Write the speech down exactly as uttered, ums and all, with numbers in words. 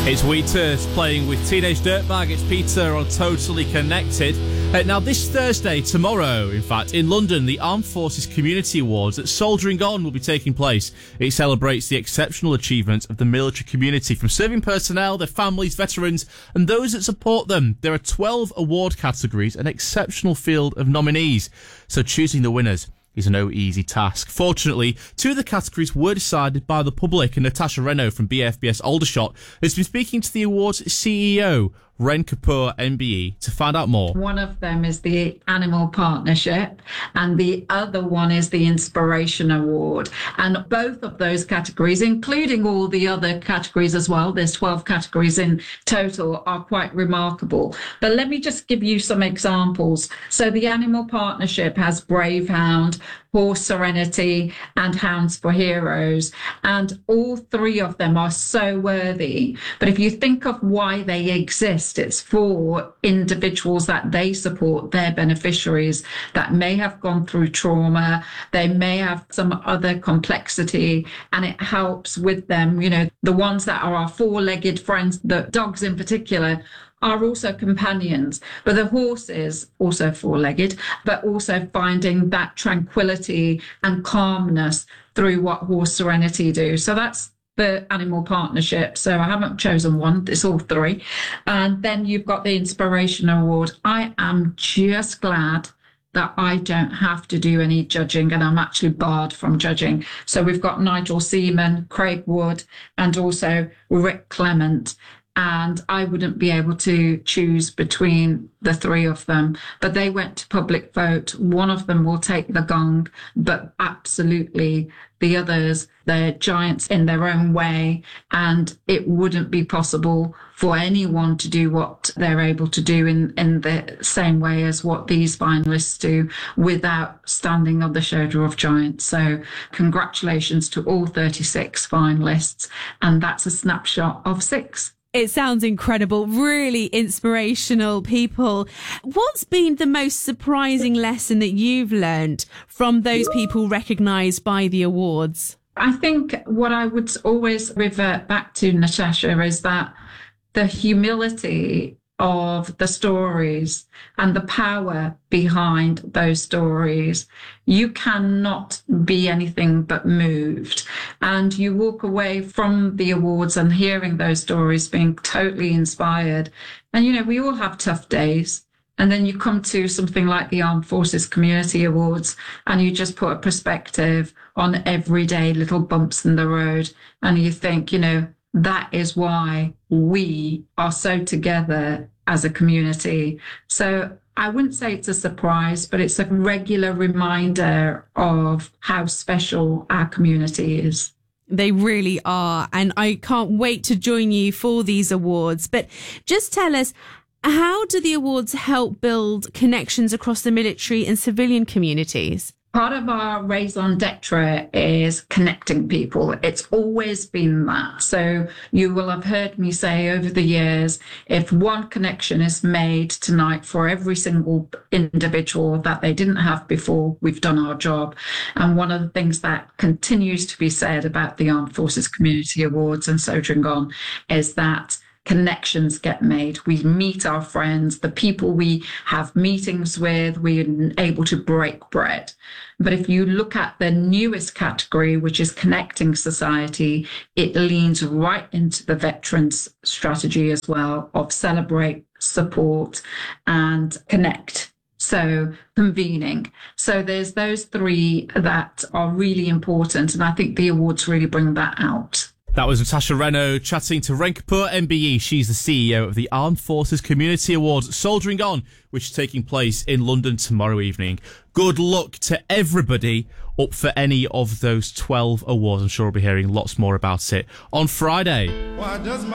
It's Wheaters playing with Teenage Dirtbag. It's Peter on Totally Connected. Uh, now, this Thursday, tomorrow, in fact, in London, the Armed Forces Community Awards at Soldiering On will be taking place. It celebrates the exceptional achievements of the military community, from serving personnel, their families, veterans, and those that support them. There are twelve award categories, an exceptional field of nominees. So choosing the winners is no easy task. Fortunately, two of the categories were decided by the public, and Natasha Renault from B F B S Aldershot has been speaking to the awards C E O, Ren Kapoor, M B E, to find out more. One of them is the Animal Partnership, and the other one is the Inspiration Award. And both of those categories, including all the other categories as well, there's twelve categories in total, are quite remarkable. But let me just give you some examples. So the Animal Partnership has Brave Hound, Horse Serenity, and Hounds for Heroes. And all three of them are so worthy. But if you think of why they exist, it's for individuals that they support, their beneficiaries that may have gone through trauma, they may have some other complexity, and it helps with them. You know, the ones that are our four-legged friends, the dogs in particular, are also companions, but the horses, also four-legged, but also finding that tranquility and calmness through what Horse Serenity do. So that's the Animal Partnership. So I haven't chosen one, it's all three. And then you've got the Inspiration Award. I am just glad that I don't have to do any judging, and I'm actually barred from judging. So we've got Nigel Seaman, Craig Wood, and also Rick Clement. And I wouldn't be able to choose between the three of them. But they went to public vote. One of them will take the gong, but absolutely the others, they're giants in their own way. And it wouldn't be possible for anyone to do what they're able to do in, in the same way as what these finalists do without standing on the shoulder of giants. So congratulations to all thirty-six finalists. And that's a snapshot of six. It sounds incredible, really inspirational people. What's been the most surprising lesson that you've learned from those people recognised by the awards? I think what I would always revert back to, Natasha, is that the humility of the stories and the power behind those stories. You cannot be anything but moved. And you walk away from the awards and hearing those stories being totally inspired. And, you know, we all have tough days. And then you come to something like the Armed Forces Community Awards and you just put a perspective on everyday little bumps in the road. And you think, you know, that is why we are so together as a community. So I wouldn't say it's a surprise, but it's a regular reminder of how special our community is. They really are. And I can't wait to join you for these awards. But just tell us, how do the awards help build connections across the military and civilian communities? Part of our raison d'etre is connecting people. It's always been that. So you will have heard me say over the years, if one connection is made tonight for every single individual that they didn't have before, we've done our job. And one of the things that continues to be said about the Armed Forces Community Awards and Soldiering On is that connections get made. We meet our friends, the people we have meetings with, we're able to break bread. But if you look at the newest category, which is connecting society, it leans right into the veterans strategy as well of celebrate, support, and connect. So convening. So there's those three that are really important. And I think the awards really bring that out. That was Natasha Renault chatting to Ren Kapoor, M B E. She's the C E O of the Armed Forces Community Awards, Soldiering On, which is taking place in London tomorrow evening. Good luck to everybody up for any of those twelve awards. I'm sure we'll be hearing lots more about it on Friday. Why does my